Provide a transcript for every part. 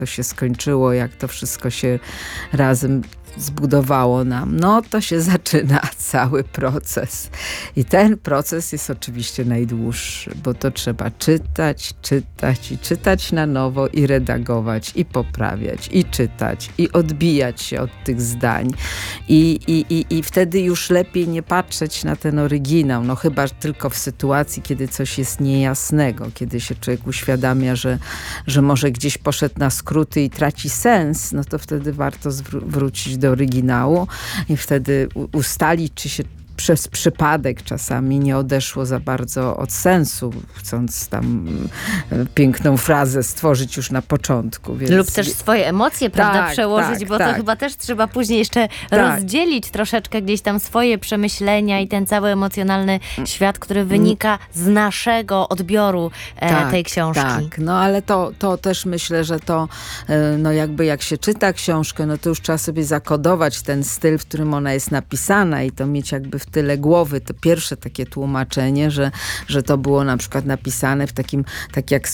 to się skończyło, jak to wszystko się razem zbudowało nam, no to się zaczyna cały proces. I ten proces jest oczywiście najdłuższy, bo to trzeba czytać, czytać i czytać na nowo i redagować i poprawiać i czytać i odbijać się od tych zdań. I wtedy już lepiej nie patrzeć na ten oryginał, no chyba tylko w sytuacji, kiedy coś jest niejasnego, kiedy się człowiek uświadamia, że może gdzieś poszedł na skróty i traci sens, no to wtedy warto wrócić do oryginału i wtedy ustalić, czy się przez przypadek czasami nie odeszło za bardzo od sensu, chcąc tam piękną frazę stworzyć już na początku. Więc... Lub też swoje emocje, prawda, przełożyć, bo to chyba też trzeba później jeszcze rozdzielić troszeczkę gdzieś tam swoje przemyślenia i ten cały emocjonalny świat, który wynika z naszego odbioru tej książki. Tak, no ale to też myślę, że to no jakby jak się czyta książkę, no to już trzeba sobie zakodować ten styl, w którym ona jest napisana i to mieć jakby w tyle głowy. To pierwsze takie tłumaczenie, że to było na przykład napisane w takim, tak jak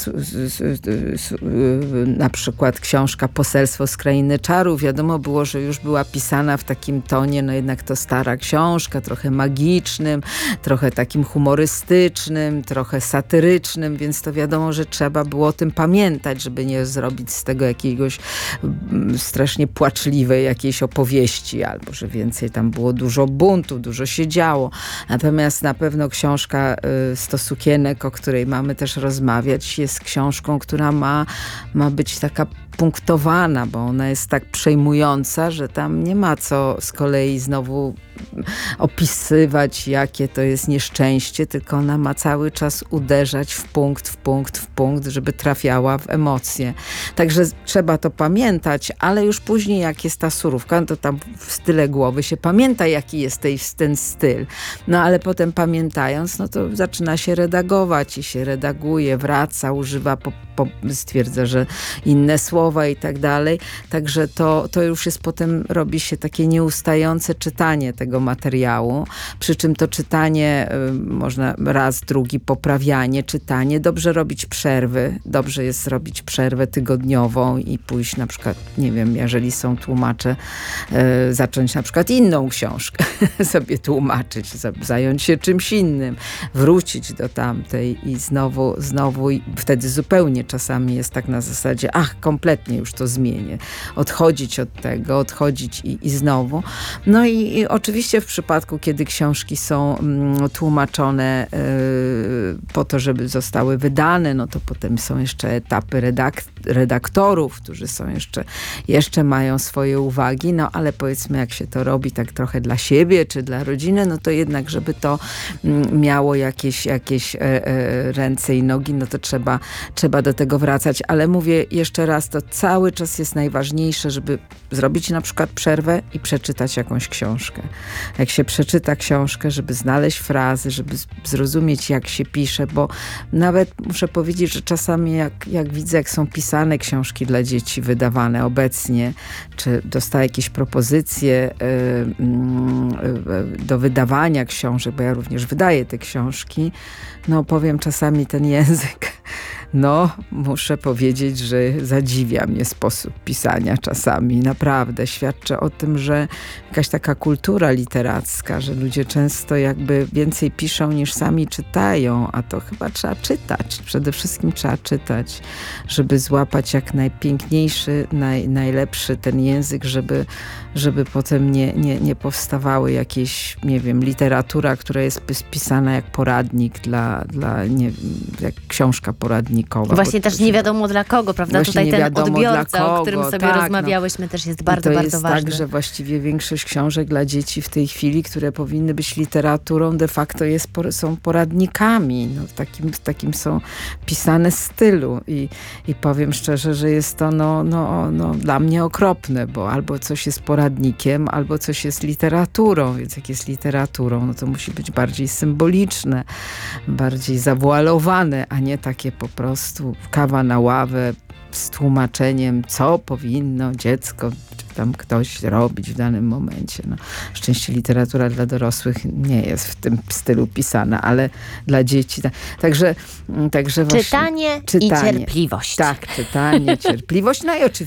na przykład książka Poselstwo z Krainy Czarów. Wiadomo było, że już była pisana w takim tonie, no jednak to stara książka, trochę magicznym, trochę takim humorystycznym, trochę satyrycznym, więc to wiadomo, że trzeba było o tym pamiętać, żeby nie zrobić z tego jakiegoś strasznie płaczliwej jakiejś opowieści, albo że więcej tam było dużo buntu, dużo się działo. Natomiast na pewno książka 100 sukienek, o której mamy też rozmawiać, jest książką, która ma być taka punktowana, bo ona jest tak przejmująca, że tam nie ma co z kolei znowu opisywać, jakie to jest nieszczęście, tylko ona ma cały czas uderzać w punkt, żeby trafiała w emocje. Także trzeba to pamiętać, ale już później jak jest ta surówka, to tam w style głowy się pamięta, jaki jest ten styl. No ale potem pamiętając, no to zaczyna się redagować i się redaguje, wraca, używa, stwierdza, że inne słowa i tak dalej. Także to już jest potem, robi się takie nieustające czytanie tego materiału. Przy czym to czytanie można raz, drugi, poprawianie, czytanie. Dobrze robić przerwy. Dobrze jest zrobić przerwę tygodniową i pójść na przykład, nie wiem, jeżeli są tłumacze, zacząć na przykład inną książkę sobie tłumaczyć, zająć się czymś innym, wrócić do tamtej i znowu i wtedy zupełnie czasami jest tak na zasadzie, kompletnie już to zmienię. Odchodzić od tego, i znowu. No i oczywiście w przypadku, kiedy książki są tłumaczone po to, żeby zostały wydane, no to potem są jeszcze etapy redaktorów, którzy są jeszcze mają swoje uwagi, no ale powiedzmy, jak się to robi tak trochę dla siebie, czy dla rodziny, no to jednak, żeby to miało jakieś ręce i nogi, no to trzeba do tego wracać. Ale mówię jeszcze raz, to cały czas jest najważniejsze, żeby zrobić na przykład przerwę i przeczytać jakąś książkę. Jak się przeczyta książkę, żeby znaleźć frazy, żeby zrozumieć, jak się pisze, bo nawet muszę powiedzieć, że czasami jak widzę, jak są pisane książki dla dzieci wydawane obecnie, czy dostaję jakieś propozycje do wydawania książek, bo ja również wydaję te książki, no powiem czasami ten język, no muszę powiedzieć, że zadziwia mnie sposób pisania czasami. Naprawdę świadczy o tym, że jakaś taka kultura literacka, że ludzie często jakby więcej piszą niż sami czytają, a to chyba trzeba czytać. Przede wszystkim trzeba czytać, żeby złapać jak najpiękniejszy, najlepszy ten język, żeby potem nie powstawały jakieś, nie wiem, literatura, która jest pisana jak poradnik jak książka poradnikowa. Właśnie też nie wiadomo dla kogo, prawda? Tutaj ten odbiorca, o którym sobie rozmawiałyśmy, też jest bardzo, bardzo ważny. Tak, że właściwie większość książek dla dzieci w tej chwili, które powinny być literaturą, de facto są poradnikami. No, w takim są pisane stylu. I powiem szczerze, że jest to dla mnie okropne, bo albo coś jest poradnikiem, albo coś jest literaturą. Więc jak jest literaturą, no to musi być bardziej symboliczne, bardziej zawualowane, a nie takie po prostu kawa na ławę z tłumaczeniem, co powinno dziecko tam ktoś robić w danym momencie. No, szczęście literatura dla dorosłych nie jest w tym stylu pisana, ale dla dzieci. Także właśnie, czytanie i cierpliwość. Tak, czytanie, cierpliwość. No i oczywiście